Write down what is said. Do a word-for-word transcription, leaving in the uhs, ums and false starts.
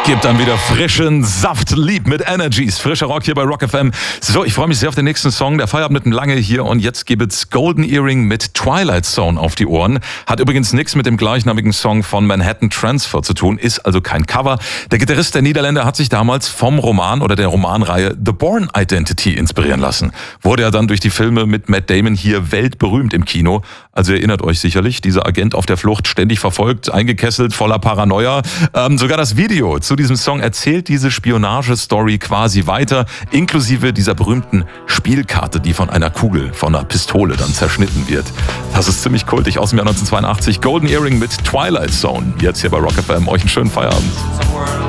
Gibt dann wieder frischen Saft, lieb mit Energies. Frischer Rock hier bei Rock F M. So, ich freue mich sehr auf den nächsten Song. Der Feierabend mit dem Lange hier und jetzt gibt's Golden Earring mit Twilight Zone auf die Ohren. Hat übrigens nichts mit dem gleichnamigen Song von Manhattan Transfer zu tun, ist also kein Cover. Der Gitarrist der Niederländer hat sich damals vom Roman oder der Romanreihe The Bourne Identity inspirieren lassen. Wurde ja dann durch die Filme mit Matt Damon hier weltberühmt im Kino. Also ihr erinnert euch sicherlich, dieser Agent auf der Flucht, ständig verfolgt, eingekesselt, voller Paranoia. Ähm, sogar das Video zu diesem Song erzählt diese Spionagestory quasi weiter, inklusive dieser berühmten Spielkarte, die von einer Kugel, von einer Pistole dann zerschnitten wird. Das ist ziemlich kultig aus dem Jahr neunzehnhundertzweiundachtzig. Golden Earring mit Twilight Zone. Jetzt hier bei Rock F M. Euch einen schönen Feierabend.